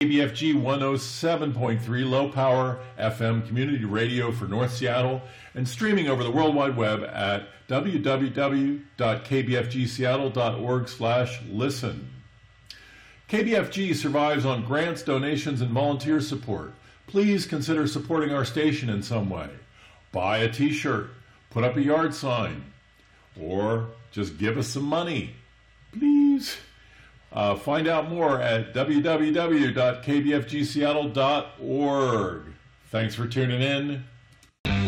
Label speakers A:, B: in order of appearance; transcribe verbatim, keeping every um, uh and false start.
A: B F G one oh seven point three low power F M community radio for North Seattle, and streaming over the World Wide Web at w w w dot k b f g seattle dot org slash listen. K B F G survives on grants, donations, and volunteer support. Please consider supporting our station in some way. Buy a t-shirt, put up a yard sign, or just give us some money, please. Uh, find out more at w w w dot k b f g seattle dot org. Thanks for tuning in.